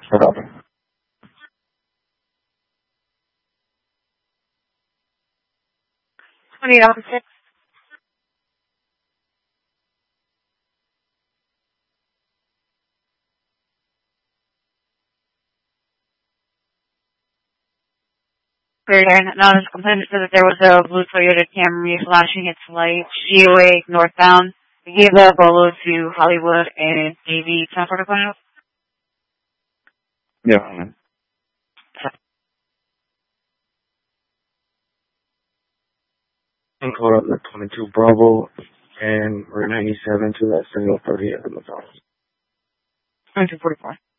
Whatever. 28 opposite. Cleared there. Now there's a complaint that said that there was a blue Toyota Camry flashing its lights, GOA northbound. We gave the Bolo to Hollywood and Navy Transport Equipment. Yeah. And call up the 22 Bravo and we're 97 to that single 30 at the McDonald's. 2244.